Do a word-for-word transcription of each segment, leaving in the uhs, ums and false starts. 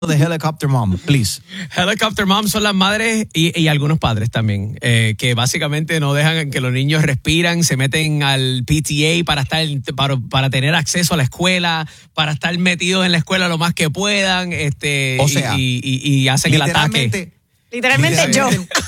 de Helicopter Mom, please. Helicopter Mom son las madres y, y algunos padres también, eh, que básicamente no dejan que los niños respiran, se meten al P T A para estar para, para tener acceso a la escuela, para estar metidos en la escuela lo más que puedan, este, o sea, y, y, y hacen el ataque. Literalmente, literalmente yo.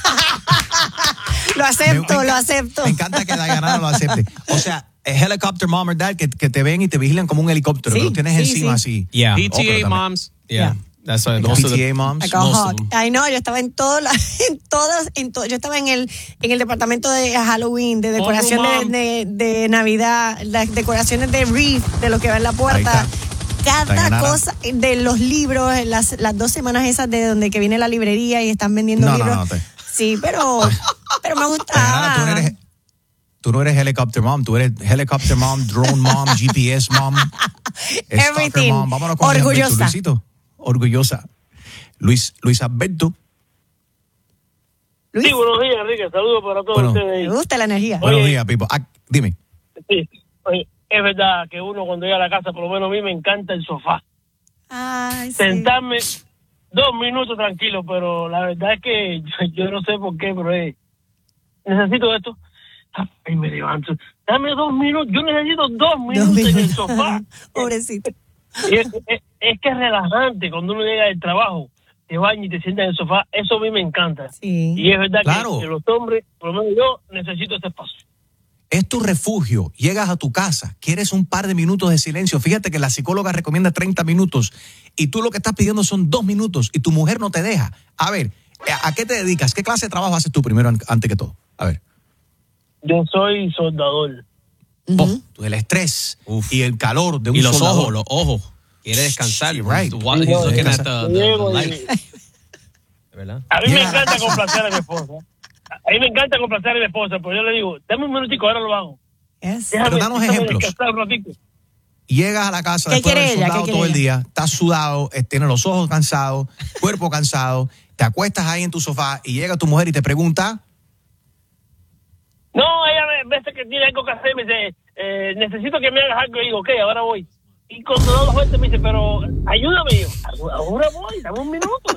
Lo acepto, me, lo acepto. Me encanta que Dayanara lo acepte. O sea, Helicopter Mom or Dad que, que te ven y te vigilan como un helicóptero, sí, que lo tienes sí, encima sí. así. Yeah. P T A oh, moms. Yeah. That's what, P T A moms. Like a hawk. Ay, no, yo estaba en todo, la, en todas, en todo, yo estaba en el, en el departamento de Halloween, de decoración oh, de, de, de Navidad, las decoraciones de wreath, de lo que va en la puerta. Cada Dayanara. cosa de los libros, las, las dos semanas esas de donde que viene la librería y están vendiendo no, libros. No, no, te... Sí, pero, pero me gustaba. Dayanara, tú, no eres, tú no eres Helicopter Mom, tú eres Helicopter Mom, Drone Mom, G P S Mom, Everything. Mom. Vámonos con Orgullosa. Luisito. Orgullosa. Luis, Luis Alberto. Luis. Sí, buenos días, Enrique. Saludos para todos Bueno. ustedes. Me gusta la energía. Oye, Buenos días, Pipo. Ah, dime. Sí, oye, es verdad que uno cuando llega a la casa, por lo menos a mí me encanta el sofá. Ay, sí. Sentarme dos minutos tranquilo, pero la verdad es que yo, yo no sé por qué, pero eh, necesito esto. Ay, me levanto. Dame dos minutos. Yo necesito dos minutos, Dos en el minutos. sofá. Pobrecito. Y es, es, es que es relajante cuando uno llega del trabajo, te bañas y te sientas en el sofá. Eso a mí me encanta. Sí. Y es verdad Claro. que, que los hombres, por lo menos yo, necesito ese espacio. Es tu refugio. Llegas a tu casa, quieres un par de minutos de silencio. Fíjate que la psicóloga recomienda treinta minutos y tú lo que estás pidiendo son dos minutos y tu mujer no te deja. A ver, ¿a qué te dedicas? ¿Qué clase de trabajo haces tú primero, antes que todo? A ver. Yo soy soldador. Oh, el estrés Uf. y el calor de un Y los soldador. ojos, los ojos. Quiere descansar. Shh, right. While he's looking at the, the, the Llego y- light. ¿Verdad? A mí me Llega a la encanta casa. complacer a mi esposa. A mí me encanta complacer a mi esposa, pero yo le digo, dame un minutico, ahora lo hago. Yes. Déjame, Pero danos déjame ejemplos. descansar un ratito. Llegas a la casa ¿Qué después de quiere haber ella? soldado ¿Qué todo quiere el ella? día, estás sudado, eh, tienes los ojos cansados, cuerpo cansado, te acuestas ahí en tu sofá y llega tu mujer y te pregunta, No, ella me veces que tiene algo que hacer, me dice, eh, necesito que me hagas algo. Y digo, ok, ahora voy. Y cuando doy la vuelta me dice, pero ayúdame. Y yo, ahora voy, dame un minuto.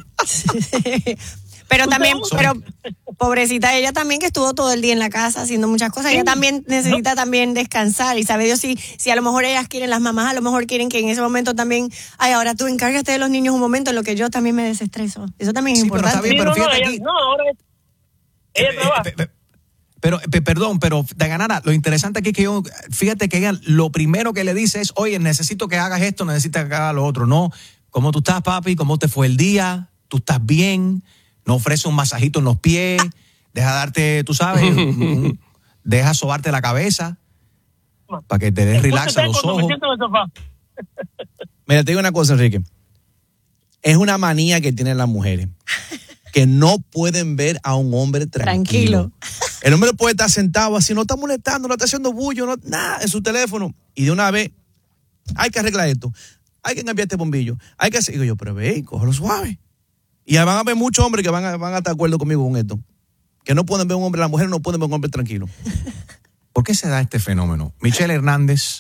Pero también, Son- pero pobrecita ella también que estuvo todo el día en la casa haciendo muchas cosas. Ella también necesita también descansar y sabe Dios si, si a lo mejor ellas quieren, las mamás a lo mejor quieren que en ese momento también, ay, ahora tú encárgate de los niños un momento en lo que yo también me desestreso. Eso también es Sí, pero está importante. bien, Sí, pero no, no, fíjate ella- aquí- no, ahora es- ella Eh, trabaja. eh, pe- Pero, pe- perdón, pero Dayanara, lo interesante aquí es que yo, fíjate que ella lo primero que le dice es, oye, necesito que hagas esto, necesito que hagas lo otro. No, ¿cómo tú estás, papi? ¿Cómo te fue el día? ¿Tú estás bien? No ofrece un masajito en los pies, deja darte, tú sabes, un- un- deja sobarte la cabeza para que te des relax a los Cuando me ojos. siento en el sofá. Mira, te digo una cosa, Enrique. Es una manía que tienen las mujeres. Que no pueden ver a un hombre tranquilo. Tranquilo. El hombre puede estar sentado así, no está molestando, no está haciendo bullo, no, nada, en su teléfono. Y de una vez, hay que arreglar esto. Hay que cambiar este bombillo. Hay que hacer. Digo yo, pero ve, cógelo suave. Y van a haber muchos hombres que van a, van a estar de acuerdo conmigo con esto. Que no pueden ver a un hombre, las mujeres no pueden ver a un hombre tranquilo. ¿Por qué se da este fenómeno? Michelle Hernández,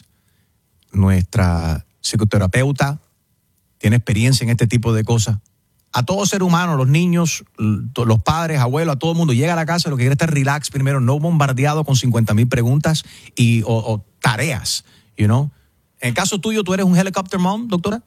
nuestra psicoterapeuta, tiene experiencia en este tipo de cosas. A todo ser humano, los niños, los padres, abuelos, a todo el mundo llega a la casa, lo que quiere es estar relax primero, no bombardeado con cincuenta mil preguntas y, o, o tareas, you know. En el caso tuyo, ¿tú eres un helicopter mom, doctora?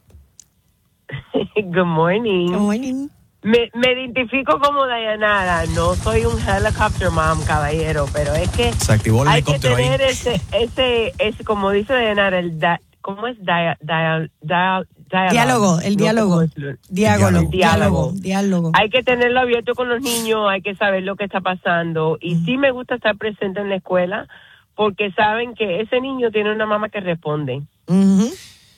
Good morning. Good morning. Me, me identifico como Dayanara. No soy un helicopter mom, caballero, pero es que Se activó el hay que helicóptero tener ahí. ese, ese, ese, como dice Dayanara, el da, ¿cómo es? Dia, dia, dia, dialogue. Diálogo, el No sé diálogo. cómo decirlo. Diálogo, Diálogo. diálogo, diálogo. Hay que tenerlo abierto con los niños, hay que saber lo que está pasando. Y sí me gusta estar presente en la escuela porque saben que ese niño tiene una mamá que responde. Ujú.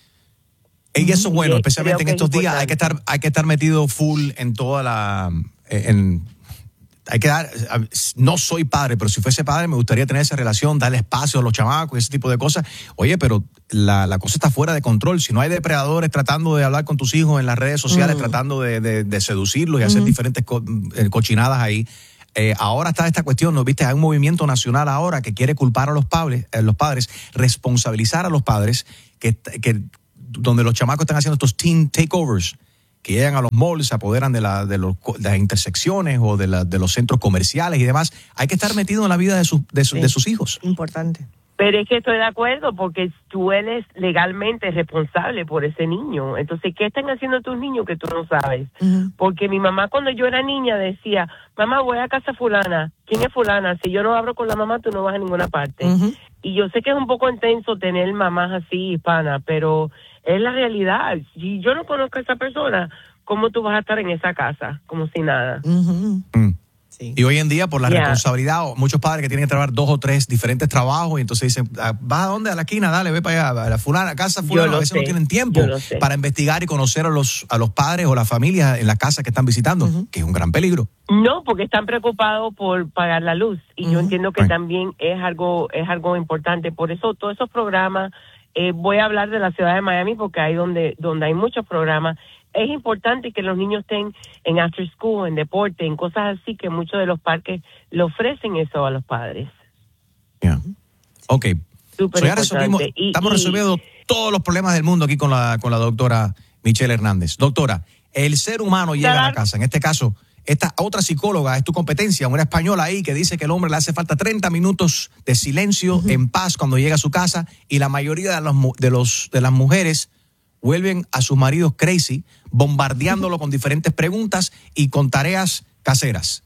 Y eso es bueno, Sí, especialmente en creo que estos es días hay que estar, hay que estar metido full en toda la, en, hay que dar, no soy padre, pero si fuese padre me gustaría tener esa relación, darle espacio a los chamacos, ese tipo de cosas. Oye, pero la, la cosa está fuera de control. Si no hay depredadores tratando de hablar con tus hijos en las redes sociales, Mm. tratando de, de, de seducirlos y hacer diferentes co- eh, cochinadas ahí. Eh, ahora está esta cuestión, ¿no? ¿Viste? Hay un movimiento nacional ahora que quiere culpar a los padres, eh, los padres, responsabilizar a los padres que, que donde los chamacos están haciendo estos teen takeovers que llegan a los malls, se apoderan de, la, de, los, de las intersecciones o de, la, de los centros comerciales y demás. Hay que estar metido en la vida de, su, de, su, Sí. de sus hijos. Importante. Pero es que estoy de acuerdo porque tú eres legalmente responsable por ese niño. Entonces, ¿qué están haciendo tus niños que tú no sabes? Ujú. Porque mi mamá cuando yo era niña decía, mamá, voy a casa fulana. ¿Quién es fulana? Si yo no hablo con la mamá, tú no vas a ninguna parte. Ujú. Y yo sé que es un poco intenso tener mamás así hispanas, pero es la realidad. Si yo no conozco a esa persona, ¿cómo tú vas a estar en esa casa? Como si nada. Ujú. Mm. Sí. Y hoy en día, por la Yeah. responsabilidad, muchos padres que tienen que trabajar dos o tres diferentes trabajos y entonces dicen, ah, ¿vas a dónde? A la esquina, dale, ve para allá, a la fulana, a casa fulana. Yo lo A veces no sé, tienen tiempo yo lo sé. para investigar y conocer a los, a los padres o las familias en la casa que están visitando, que es un gran peligro. No, porque están preocupados por pagar la luz y yo Ujú. entiendo que Right. también es algo es algo importante. Por eso todos esos programas, eh, voy a hablar de la ciudad de Miami porque ahí donde donde hay muchos programas. Es importante que los niños estén en after school, en deporte, en cosas así que muchos de los parques le ofrecen eso a los padres. Yeah. Ok. Súper So, ya resolvimos, importante. Y- estamos y- resolviendo todos los problemas del mundo aquí con la, con la doctora Michelle Hernández. Doctora, el ser humano llega a la Claro. casa, en este caso, esta otra psicóloga es tu competencia, una española ahí que dice que al hombre le hace falta treinta minutos de silencio, en paz cuando llega a su casa y la mayoría de, los, mu- de, los, de las mujeres vuelven a sus maridos crazy, bombardeándolo con diferentes preguntas y con tareas caseras.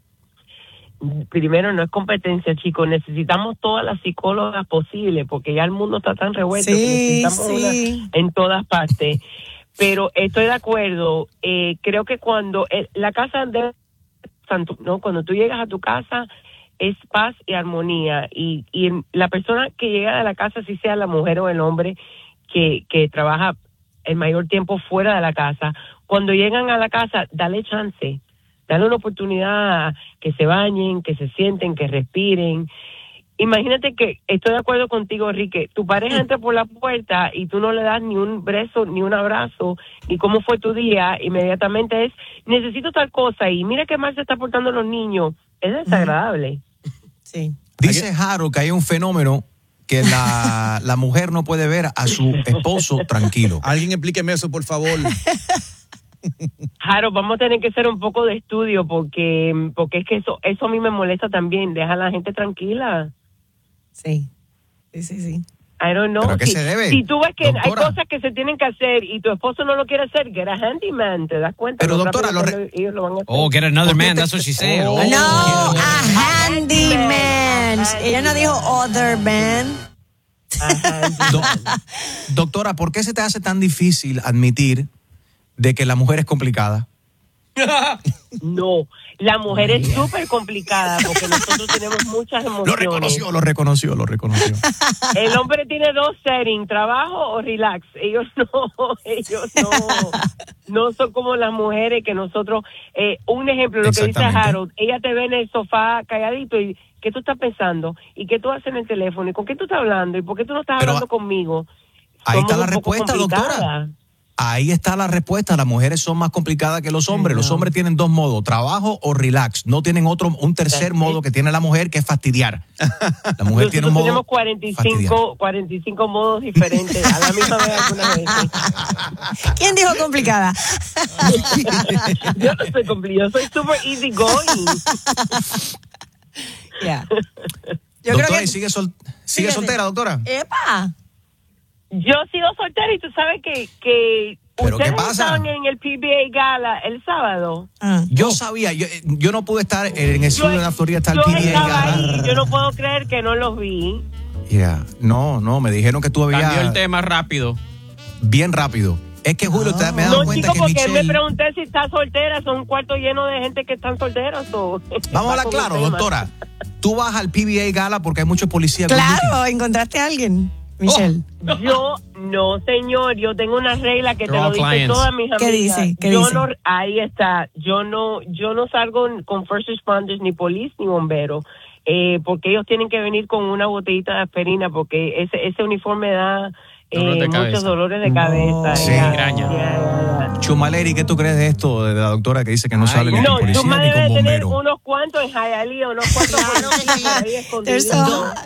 Primero, no es competencia, chicos. Necesitamos todas las psicólogas posibles porque ya el mundo está tan revuelto que Sí, necesitamos sí. una en todas partes. Pero estoy de acuerdo. Eh, creo que cuando eh, la casa de santo, no, cuando tú llegas a tu casa es paz y armonía y, y la persona que llega a la casa, si sea la mujer o el hombre que, que trabaja el mayor tiempo fuera de la casa, cuando llegan a la casa, dale chance, dale una oportunidad que se bañen, que se sienten, que respiren. Imagínate que, estoy de acuerdo contigo, Enrique, tu pareja entra por la puerta y tú no le das ni un beso, ni un abrazo, ni cómo fue tu día, inmediatamente es, necesito tal cosa y mira qué mal se está portando los niños. Es desagradable. Sí. Dice Harold que hay un fenómeno que la, la mujer no puede ver a su esposo tranquilo. Alguien explíqueme eso, por favor. Jaro, vamos a tener que hacer un poco de estudio porque porque es que eso eso a mí me molesta también. Deja a la gente tranquila. Sí. Sí, sí, sí. I don't know. ¿Pero a qué si, se debe, si tú ves que doctora? hay cosas que se tienen que hacer y tu esposo no lo quiere hacer, get a handyman, ¿te das cuenta? Pero, Lo doctora, rápido lo que re- ellos lo van a hacer. Oh, get another ¿Por qué man, te- that's what she said. Oh. Oh. No, a handyman. Ella no dijo other man. Ajá, Do- doctora, ¿por qué se te hace tan difícil admitir de que la mujer es complicada? no, la mujer es súper complicada porque nosotros tenemos muchas emociones. Lo reconoció, lo reconoció, lo reconoció. El hombre tiene dos settings, trabajo o relax. Ellos no, ellos no, no son como las mujeres que nosotros, eh, un ejemplo, lo que dice Exactamente. Harold, ella te ve en el sofá calladito y ¿qué tú estás pensando? ¿Y qué tú haces en el teléfono? ¿Y con qué tú estás hablando? ¿Y por qué tú no estás Pero hablando conmigo? ahí está Somos la un poco respuesta, doctora. complicadas. Ahí está la respuesta. Las mujeres son más complicadas que los hombres. Los hombres tienen dos modos, trabajo o relax. No tienen otro, un tercer modo que tiene la mujer, que es fastidiar. La mujer Nosotros tiene un modo tenemos cuarenta y cinco, fastidiar. cuarenta y cinco modos diferentes a la misma vez algunas veces. ¿Quién dijo complicada? Yo no soy complicada, yo soy super easy going. Yeah. Yo Doctora, creo que... ¿y sigue, sol- sigue Sígueme. soltera, doctora? ¡Epa! Yo sigo soltera y tú sabes que, que ¿Pero qué ustedes pasa? estaban en el P B A Gala el sábado. Ah. Yo sabía, yo, yo no pude estar en el sur de la Florida, está el yo P B A estaba Gala. ahí, yo no puedo creer que no los vi. Yeah. No, no, me dijeron que tú Cambió el habías tema rápido. bien rápido. Es que, Julio, te, me he dado No, cuenta chico, que porque él me Michelle... pregunté si está soltera. Son un cuarto lleno de gente que están solteras. o- Vamos a va hablar con claro, el tema. doctora. Tú vas al P B A Gala porque hay muchos policías. good Claro, encontraste a alguien, Michelle. Yo, no, señor, yo tengo una regla que te They're lo all dicen clients. todas mis amigas. ¿Qué dice? ¿Qué yo dice? no, ahí está. Yo no, yo no salgo con first responders, ni policía, ni bomberos, eh, porque ellos tienen que venir con una botellita de aspirina, porque ese, ese uniforme da eh, Dolor de muchos cabeza. dolores de cabeza. Sí. Ya, Migraña. ya, ya, ya. Chumaleri, ¿qué tú crees de esto de la doctora que dice que no Ay, sale ni No, con policía tú me ni debes con tener bombero? unos cuantos en Hialeah, unos cuantos Claro que policías sí. ahí escondidos. They're so hot.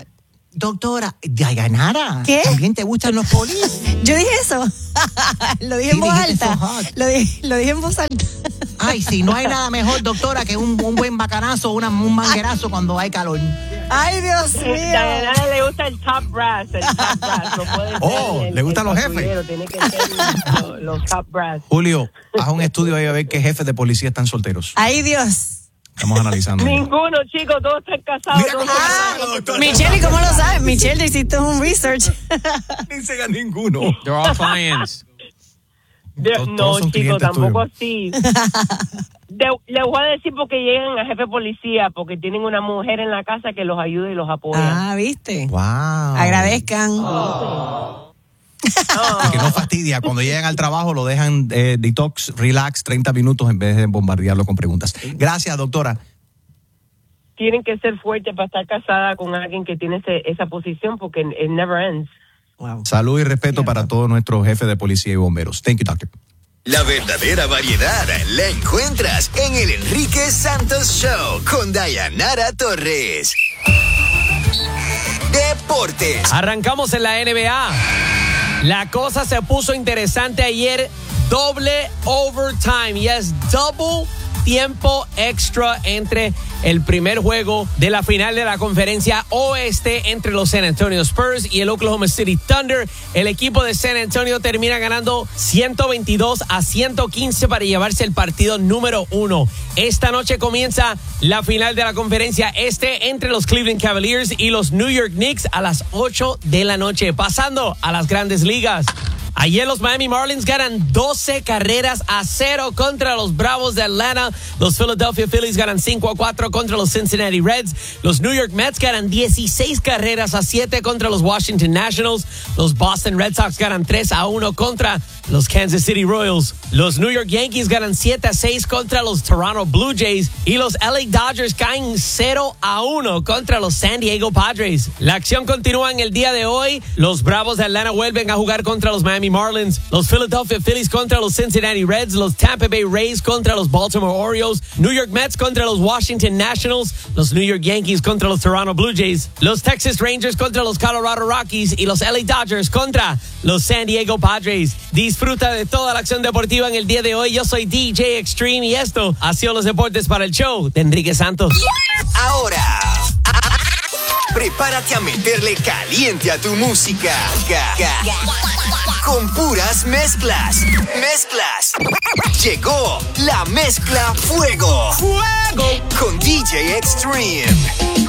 Doctora, Dayanara, ¿Qué? ¿también te gustan los polis? Yo dije eso. Lo dije en Sí, voz dijiste alta. so hot. Lo dije, lo dije en voz alta. Ay, sí, no hay nada mejor, doctora, que un, un buen bacanazo, una, un manguerazo cuando hay calor. Ay, Dios mío. Dayanara le gusta el top brass, el top brass. No puede ser Oh, el- ¿le gustan el los jefes? patrullero, tiene que ser los, los top brass. Julio, haz un estudio ahí a ver qué jefes de policía están solteros. Ay, Dios. Estamos analizando. Ninguno, chicos, todos están casados. Mira todos cómo están lo sabe, casados. doctora. Michelle, ¿y cómo lo sabes? Michelle, hiciste un research. Dicen a ninguno. They're all clients. De- Todos no, son chicos, clientes tampoco tuyos. así. De- les voy a decir porque llegan a jefe de policía, porque tienen una mujer en la casa que los ayuda y los apoya. Ah, ¿viste? Wow. Agradezcan. Y que no fastidia. Cuando llegan al trabajo lo dejan eh, detox, relax, treinta minutos en vez de bombardearlo con preguntas. Gracias, doctora. Tienen que ser fuertes para estar casada con alguien que tiene ese- esa posición, porque it never ends. Wow. Salud y respeto para todos nuestros jefes de policía y bomberos. Thank you, doctor. La verdadera variedad la encuentras en el Enrique Santos Show con Dayanara Torres. Deportes. Arrancamos en la N B A. La cosa se puso interesante ayer. Doble overtime. Yes, double tiempo extra entre el primer juego de la final de la conferencia oeste entre los San Antonio Spurs y el Oklahoma City Thunder. El equipo de San Antonio termina ganando ciento veintidós a ciento quince para llevarse el partido número uno. Esta noche comienza la final de la conferencia este entre los Cleveland Cavaliers y los New York Knicks a las ocho de la noche. Pasando a las grandes ligas. Ayer los Miami Marlins ganan doce carreras a cero contra los Bravos de Atlanta. Los Philadelphia Phillies ganan cinco a cuatro contra los Cincinnati Reds. Los New York Mets ganan dieciséis carreras a siete contra los Washington Nationals. Los Boston Red Sox ganan tres a uno contra los Kansas City Royals. Los New York Yankees ganan siete a seis contra los Toronto Blue Jays. Y los L A Dodgers caen cero a uno contra los San Diego Padres. La acción continúa en el día de hoy. Los Bravos de Atlanta vuelven a jugar contra los Miami Marlins, los Philadelphia Phillies contra los Cincinnati Reds, los Tampa Bay Rays contra los Baltimore Orioles, New York Mets contra los Washington Nationals, los New York Yankees contra los Toronto Blue Jays, los Texas Rangers contra los Colorado Rockies y los L A Dodgers contra los San Diego Padres. Disfruta de toda la acción deportiva en el día de hoy. Yo soy D J Extreme y esto ha sido los deportes para el show de Enrique Santos. Ahora, prepárate a meterle caliente a tu música. Ga- ga- Con puras mezclas. Mezclas. Llegó la mezcla Fuego. Fuego. Con D J Extreme.